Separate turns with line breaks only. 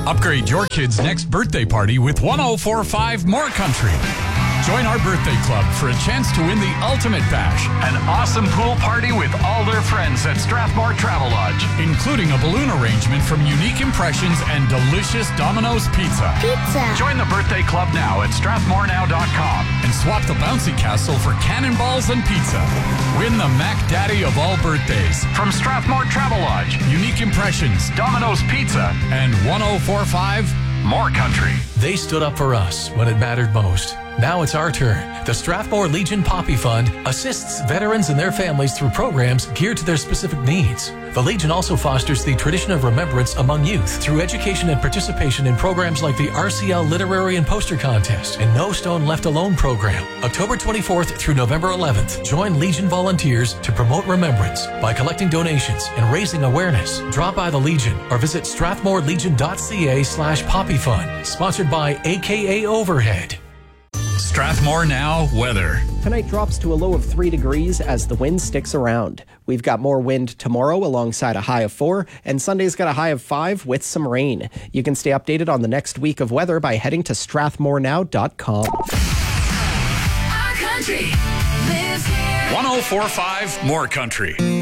Upgrade your kid's next birthday party with 104.5 More Country. Join our birthday club for a chance to win the ultimate bash. An awesome pool party with all their friends at Strathmore Travelodge, including a balloon arrangement from Unique Impressions and delicious Domino's Pizza. Join the birthday club now at strathmorenow.com and swap the bouncy castle for cannonballs and pizza. Win the Mac Daddy of all birthdays from Strathmore Travelodge, Unique Impressions, Domino's Pizza, and 104.5 More Country.
They stood up for us when it mattered most. Now it's our turn. The Strathmore Legion Poppy Fund assists veterans and their families through programs geared to their specific needs. The Legion also fosters the tradition of remembrance among youth through education and participation in programs like the RCL Literary and Poster Contest and No Stone Left Alone program. October 24th through November 11th, join Legion volunteers to promote remembrance by collecting donations and raising awareness. Drop by the Legion or visit strathmorelegion.ca/poppyfund. Sponsored by AKA Overhead.
Strathmore Now weather.
Tonight drops to a low of 3 degrees as the wind sticks around. We've got more wind tomorrow alongside a high of 4, and Sunday's got a high of 5 with some rain. You can stay updated on the next week of weather by heading to strathmorenow.com.
Our country lives here.
104.5 More Country.